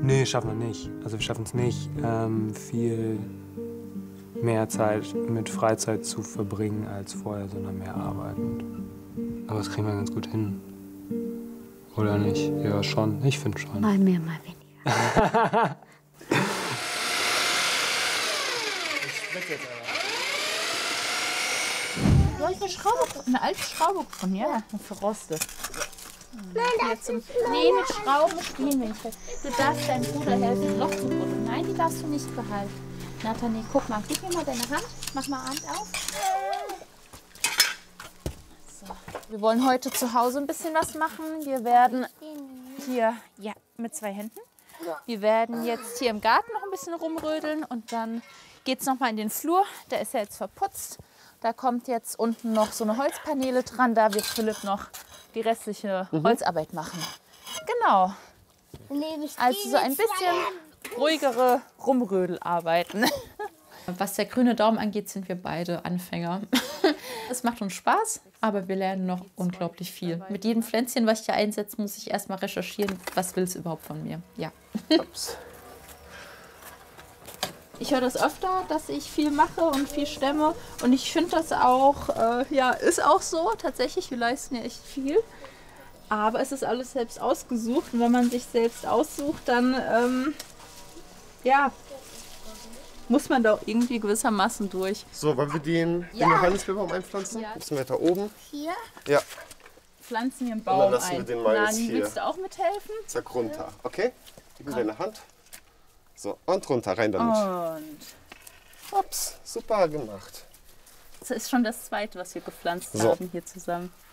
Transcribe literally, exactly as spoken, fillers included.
Nee, schaffen wir nicht. Also wir schaffen es nicht, ähm, viel mehr Zeit mit Freizeit zu verbringen als vorher, sondern mehr arbeiten. Aber das kriegen wir ganz gut hin. Oder nicht? Ja, schon. Ich finde schon. Mal mehr, mal weniger. Du hast eine Schraube, eine alte Schraube gefunden, ja, verrostet. Nein, das zum, nee, mit Schrauben spielen wir nicht. Du darfst deinem Bruder helfen, ein Loch zu buddeln. Nein, die darfst du nicht behalten. Nathalie, guck mal, gib mir mal deine Hand. Mach mal Hand auf. So. Wir wollen heute zu Hause ein bisschen was machen. Wir werden hier, ja, mit zwei Händen. Wir werden jetzt hier im Garten noch ein bisschen rumrödeln und dann geht es noch mal in den Flur. Der ist ja jetzt verputzt. Da kommt jetzt unten noch so eine Holzpaneele dran. Da wird Philipp noch die restliche mhm. Holzarbeit machen. Genau. Also so ein bisschen ruhigere Rumrödelarbeiten. Was der grüne Daumen angeht, sind wir beide Anfänger. Es macht uns Spaß, aber wir lernen noch unglaublich viel. Mit jedem Pflänzchen, was ich hier einsetze, muss ich erstmal recherchieren, was will es überhaupt von mir. Ja. Ups. Ich höre das öfter, dass ich viel mache und viel stemme. Und ich finde das auch, äh, ja, ist auch so. Tatsächlich, wir leisten ja echt viel. Aber es ist alles selbst ausgesucht. Und wenn man sich selbst aussucht, dann, ähm, ja, muss man da auch irgendwie gewissermaßen durch. So, wollen wir den, ja. den Johannisbeerbaum einpflanzen? Ja. Ein bisschen weiter oben. Hier? Ja. Pflanzen wir einen Baum und dann lassen ein. wir den mal Nani, jetzt hier. willst du auch mithelfen? Zack, runter. Okay? Gib mir deine Hand. So, und runter, rein damit. Und ups, super gemacht. das ist schon das zweite, was wir gepflanzt so. haben hier zusammen.